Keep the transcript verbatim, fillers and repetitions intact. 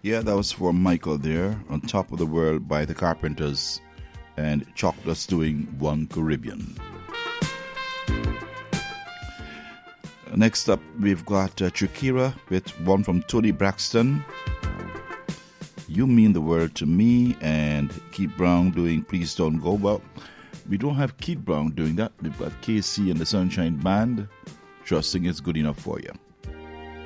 Yeah, that was for Michael there, On Top of the World by the Carpenters, and Chocolate's doing One Caribbean. Next up, we've got uh, Shakira with one from Tony Braxton, You Mean the World to Me, and Keith Brown doing Please Don't Go. Well, we don't have Keith Brown doing that. We've got K C and the Sunshine Band. Trusting it's good enough for you.